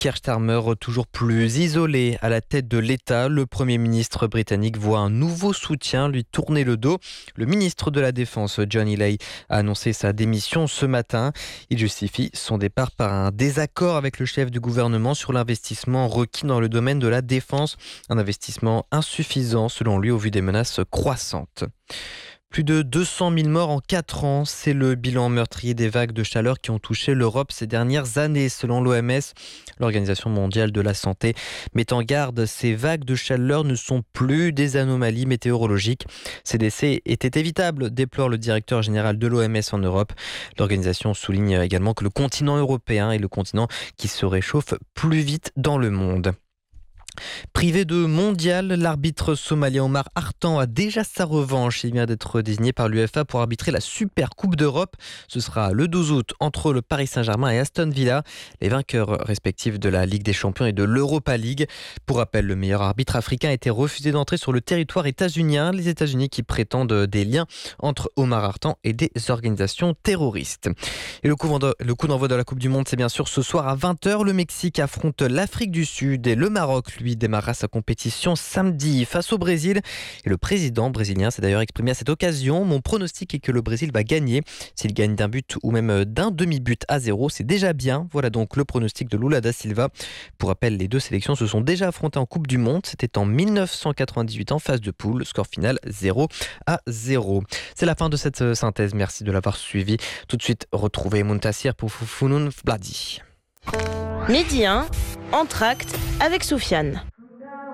Keir Starmer, toujours plus isolé à la tête de l'État. Le Premier ministre britannique voit un nouveau soutien lui tourner le dos. Le ministre de la Défense, John Healey, a annoncé sa démission ce matin. Il justifie son départ par un désaccord avec le chef du gouvernement sur l'investissement requis dans le domaine de la défense. Un investissement insuffisant selon lui au vu des menaces croissantes. Plus de 200 000 morts en 4 ans, c'est le bilan meurtrier des vagues de chaleur qui ont touché l'Europe ces dernières années, selon l'OMS. L'Organisation mondiale de la santé met en garde, ces vagues de chaleur ne sont plus des anomalies météorologiques. Ces décès étaient évitables, déplore le directeur général de l'OMS en Europe. L'organisation souligne également que le continent européen est le continent qui se réchauffe plus vite dans le monde. Privé de mondial, l'arbitre somalien Omar Hartan a déjà sa revanche. Il vient d'être désigné par l'UEFA pour arbitrer la Super Coupe d'Europe. Ce sera le 12 août entre le Paris Saint-Germain et Aston Villa, les vainqueurs respectifs de la Ligue des Champions et de l'Europa League. Pour rappel, le meilleur arbitre africain a été refusé d'entrer sur le territoire états-unien. Les États-Unis qui prétendent des liens entre Omar Hartan et des organisations terroristes. Et le coup d'envoi de la Coupe du Monde, c'est bien sûr ce soir à 20h. Le Mexique affronte l'Afrique du Sud et le Maroc, lui, démarrera sa compétition samedi face au Brésil. Et le président brésilien s'est d'ailleurs exprimé à cette occasion. Mon pronostic est que le Brésil va gagner. S'il gagne d'un but ou même d'un demi-but à 0, c'est déjà bien. Voilà donc le pronostic de Lula da Silva. Pour rappel, les deux sélections se sont déjà affrontées en Coupe du Monde. C'était en 1998 en phase de poule. Score final 0-0. C'est la fin de cette synthèse. Merci de l'avoir suivi. Tout de suite, retrouvez Muntasir pour Foufoun Bladi. Midi 1, Entracte avec Soufiane.